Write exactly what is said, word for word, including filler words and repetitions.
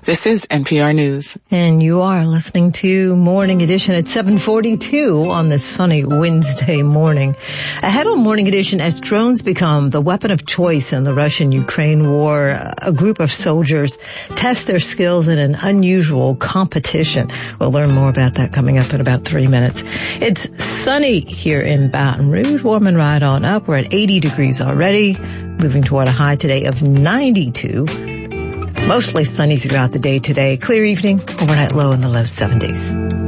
This is N P R News. And you are listening to Morning Edition at seven forty-two on this sunny Wednesday morning. Ahead on Morning Edition, as drones become the weapon of choice in the Russian-Ukraine war, a group of soldiers test their skills in an unusual competition. We'll learn more about that coming up in about three minutes. It's sunny here in Baton Rouge, warming right on up. We're at eighty degrees already, moving toward a high today of ninety-two. Mostly sunny throughout the day today. Clear evening, overnight low in the low seventies.